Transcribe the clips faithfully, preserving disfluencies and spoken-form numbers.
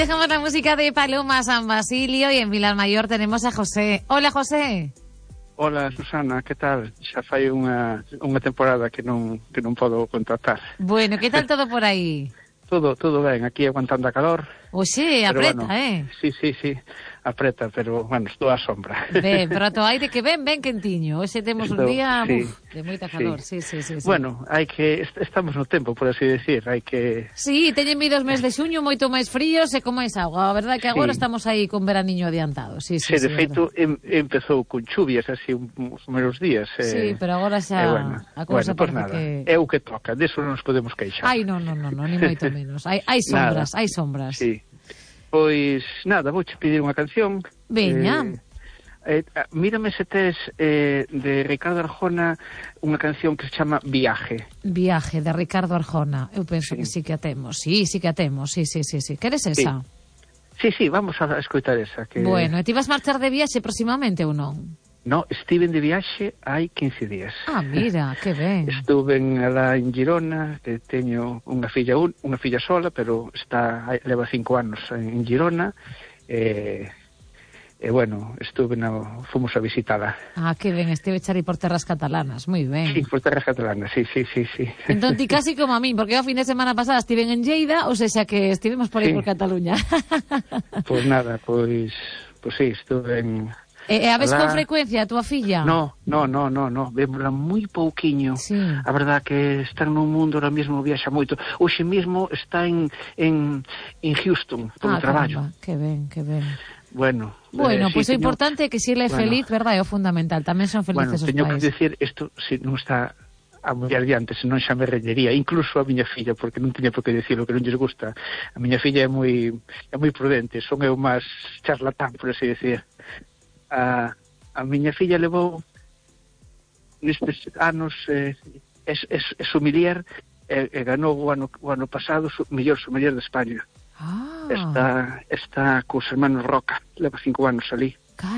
dejamos la música de Paloma San Basilio y en Vilarmayor tenemos a José. Hola, José. Hola, Susana, que tal? Xa fai unha, unha temporada que non, que non podo contratar. Bueno, que tal todo por aí? Todo, todo ben, aquí aguantando a calor. Oxe, apreta, bueno, eh? Sí, sí, sí, apreta, pero, bueno, estou á sombra. Ben, pero to aire que ven, ben quentiño. Hoxe temos un día, sí, uf, de moita calor, sí, sí, sí, sí. Bueno, hai que, est estamos no tempo, por así decir, hai que... Sí, teñen vido os meses de xuño moito máis fríos e con máis agua. A verdade é que agora sí. Estamos aí con veraniño adiantado, sí, sí, Sí, sí, de feito, em, empezou con chuvias así uns meros días. Eh, sí, pero agora xa eh, bueno, a cousa bueno, pues parece nada, que... é o que toca, deso non nos podemos queixar. Ai, non, non, non, no, ni moito menos. Hai, hai sombras, hai sombras. Sí. Pois, nada, vouche pedir unha canción. Veña. Eh, eh, mírame se tes eh, de Ricardo Arjona unha canción que se chama Viaje. Viaje, de Ricardo Arjona. Eu penso sí. que sí que a temos. Sí, sí que a temos. Sí, sí, sí, sí. Queres esa? Sí, sí, sí, vamos a escoitar esa. Que... Bueno, e ti vas marchar de viaxe próximamente ou non? No, estive de viaxe hai quince días. Ah, mira, que ben. Estuve en, alá en Girona, que teño unha filla un, unha filla sola, pero está leva cinco anos en Girona. E, e bueno, estuve na, fomos a visitala. Ah, que ben, estive chari por terras catalanas, moi ben. Sí, por terras catalanas, sí, sí, sí, sí. Entón ti casi como a min, porque o fin de semana pasada estive en Lleida, ou seja que estivemos por aí sí. Por Cataluña. Pois pues nada, pois, pois sí, estuve en... E, e a ves con frecuencia a túa filla? No, no, no, no, no, vémola moi pouquiño. Sí. A verdad que están nun mundo ahora mesmo, viaxa moito. Hoxe mesmo está en, en, en Houston, polo ah, traballo. Caramba, que ben, que ben. Bueno, bueno, eh, pois sí, o importante é que si ele é bueno, feliz, verdad, é o fundamental. Tamén son felices bueno, os teño pais. que decir, isto si non está a muller diante, senón xa me rellería, incluso a miña filla, porque non tiña por que decir o que non lles gusta. A miña filla é moi é moi prudente, son eu máis charlatán, por así decir. A, a miña filla levou nestes anos eh, es, es, es sommelier e, e ganou o ano, o ano pasado o mellor sommelier de España. Ah. Está, está cos hermanos Roca, leva cinco anos ali.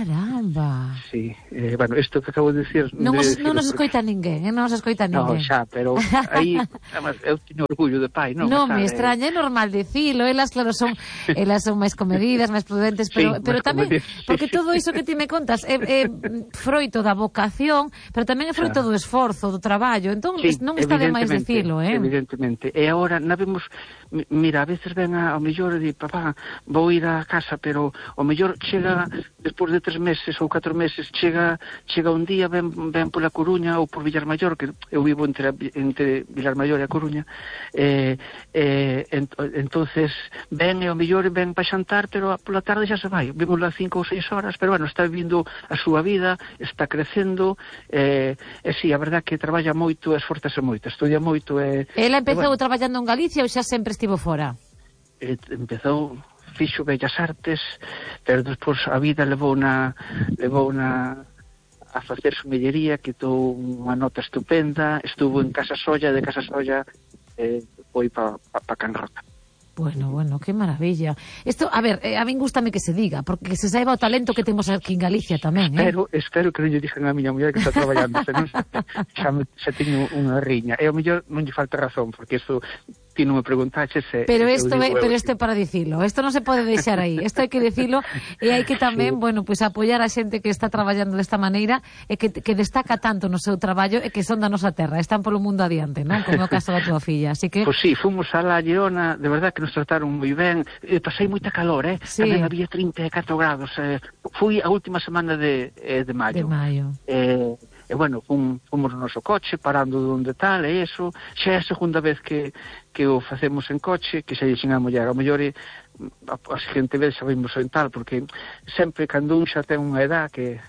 Caramba. Sí, eh, bueno, isto que acabo de decir... Non, de os, decir non nos porque... escoita ninguén, eh? non nos escoita ninguén. No, xa, pero aí, además, eu teño orgullo de pai, non? Non Esa, me extraña, é normal dicilo, elas, claro, son elas son máis comedidas, máis prudentes, pero, sí, pero tamén, comedidas, porque sí, todo iso que ti me contas é, é froito da vocación, pero tamén é froito do esforzo, do traballo, entón sí, non está de máis dicilo, eh? Evidentemente, e agora, na vemos, mira, a veces ven a, ao mellor e di, papá, vou ir á casa, pero o mellor chega, despois de tres meses ou catro meses, chega chega un día, ven, ven pola Coruña ou por Villarmaior, que eu vivo entre, entre Villarmaior e a Coruña, eh, eh, ent, entonces ven e o mellor ven para xantar, pero pola tarde xa se vai, vimos lá cinco ou seis horas, pero bueno, está vivindo a súa vida, está crecendo, eh, e si, sí, a verdad que traballa moito, esforzase moito, estudia moito. E, Ela empezou e, bueno, traballando en Galicia ou xa sempre estivo fora? Eh, empezou fixo Bellas Artes, pero despois a vida levou na levou na a facer sommellería, quitou unha nota estupenda, estuvo en Casa Solla, de Casa Solla eh, foi pa, pa, pa Can Roca. Bueno, bueno, qué maravilla. Esto, a ver, eh, a min gústame que se diga, porque se saiba o talento que temos aquí en Galicia tamén, eh? Espero, espero que non lle dixen a miña muller que está traballando, senón xa, xa teño unha riña. E ao mellor non lle falta razón, porque isto ti non me preguntaches se... Pero isto é, pero isto é para dicilo, isto non se pode deixar aí, isto hai que dicilo e hai que tamén, sí. bueno, pois pues, apoiar a xente que está traballando desta maneira e que, que destaca tanto no seu traballo e que son da nosa terra, están polo mundo adiante, non? Como é o caso da tua filla, así que... Pois pues sí, fomos a la Girona, de verdad que nos trataron moi ben, eh, pasei moita calor, eh? Sí. Tamén había trinta e catro grados, eh, fui a última semana de, eh, de maio. De maio. Eh, e bueno, fum, fomos no noso coche parando donde tal e eso, xa é a segunda vez que, que o facemos en coche, que xa dixen a muller, a mellor a, a seguinte vez xa vimos en tal, porque sempre cando un xa ten unha edad que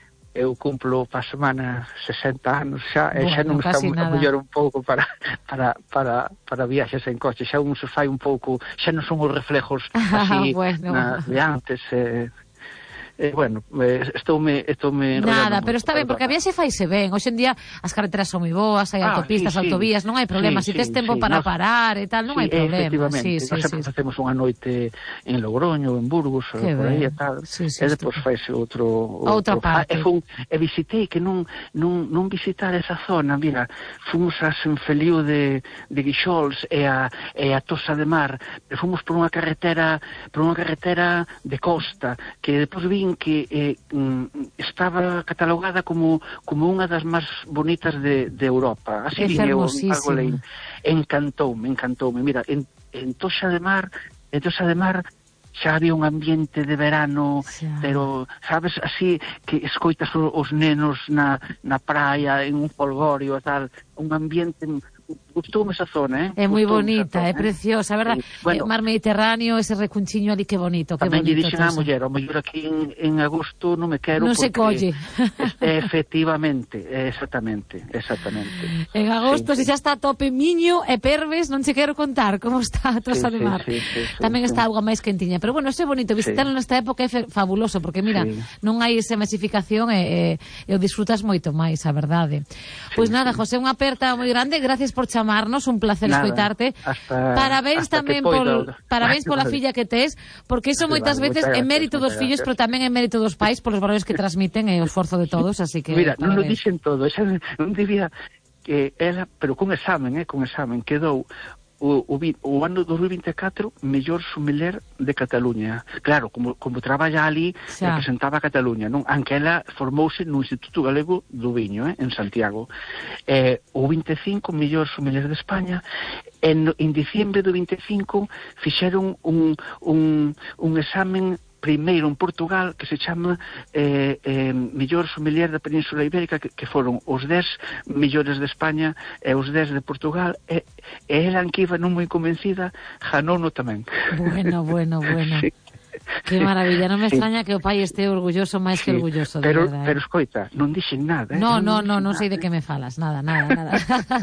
eu cumplo pa semana sesenta anos xa, e bueno, xa non está a mellor un pouco para, para, para, para viaxes en coche, xa un se fai un pouco, xa non son os reflejos así bueno. na, de antes, eh, eh, bueno, eh, estoume, estoume Nada, pero está ben, porque a viaxe faise ben. Hoxe en día as carreteras son moi boas, hai ah, autopistas, sí, sí. autovías, non hai problema. Sí, Se si tes sí, tempo sí, para nos... parar e tal, non sí, hai problema. Efectivamente, Sí, sí, nós sempre sí. facemos unha noite en Logroño, en Burgos, que por aí ben. e tal, sí, sí, e depois faise outro... Outra outro... parte. Ah, e, fun, e visitei, que non, non, non visitar esa zona, mira, fomos a Senfeliu de, de Guixols e a, e a Tosa de Mar, e fomos por unha carretera, por unha carretera de costa, que depois vin que eh, estaba catalogada como, como unha das máis bonitas de, de Europa. Así vin eu algo leín. Encantoume, encantoume. Mira, en, en Toxa de Mar, en Toxa de Mar xa había un ambiente de verano, xa. Pero, sabes, así que escoitas os, os nenos na, na praia, en un folgorio e tal, un ambiente... Gustoume esa zona, eh? É moi bonita, zona, é preciosa, verdad? Sí. Bueno, o mar Mediterráneo, ese recunchiño ali, que bonito, que tamén bonito. Tamén lle dixen á muller, ao mellor aquí en, en agosto non me quero non se colle. Efectivamente, exactamente, exactamente. En agosto, sí, se sí. xa está a tope Miño e Perves, non se quero contar como está a Tosa sí, de Mar. Sí, sí, sí, tamén sí, está sí. auga máis quentiña, pero bueno, eso é bonito, visitarlo sí. nesta época é fabuloso, porque mira, sí. non hai esa masificación e, e, e o disfrutas moito máis, a verdade. Sí, pois nada, sí. José, unha aperta moi grande, gracias por chamarnos, un placer nada, escoitarte. Hasta, parabéns hasta tamén pol, parabéns pola vale. filla que tes, porque iso moitas vale, veces é mérito dos fillos, pero tamén é mérito dos pais polos valores que transmiten e o esforzo de todos, así que mira, non lo dixen todo, esa non debía que ela, pero con examen, eh, con examen quedou o, o, o ano dos mil e vinte e catro mellor sommelier de Cataluña. Claro, como, como traballa ali, xa. Representaba a Cataluña, non? Anque ela formouse no Instituto Galego do Viño, eh, en Santiago. Eh, o vinte e cinco mellor sommelier de España. En, en diciembre do vinte e cinco fixeron un, un, un examen primeiro en Portugal que se chama eh, eh, mellor sommelier da Península Ibérica, que, que foron os dez mellores de España e os dez de Portugal, e, e ela que iba non moi convencida, janouno tamén. Bueno, bueno, bueno. Sí. Que maravilla, non me sí. extraña que o pai este orgulloso máis sí. que orgulloso, de pero, verdade. Pero escoita, non dixen nada, eh? No, no, no, non sei de que me falas, nada, nada, nada.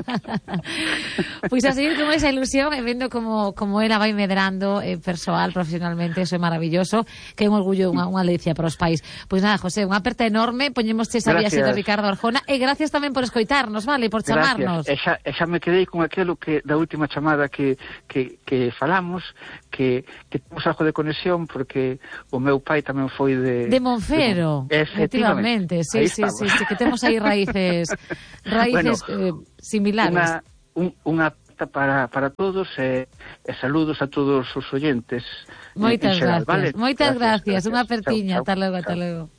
Pois pues a seguir con esa ilusión e vendo como, como ela vai medrando eh, persoal, profesionalmente, eso é maravilloso, que é un orgullo, unha, unha delicia para os pais. Pois pues nada, José, unha aperta enorme, poñemos esa viaxe de Ricardo Arjona, e gracias tamén por escoitarnos, vale, por chamarnos. Gracias, e xa, e xa me quedei con aquilo que da última chamada que, que, que falamos, que, que temos algo de conexión, porque o meu pai tamén foi de... De Monfero, de, efectivamente. Sí, sí, sí, sí, que temos aí raíces raíces bueno, eh, similares. Unha, un, unha para, para todos e, e saludos a todos os oyentes. Moitas en, en xeral, gracias, vale? moitas gracias, gracias. Unha apertiña, ata logo, ata logo.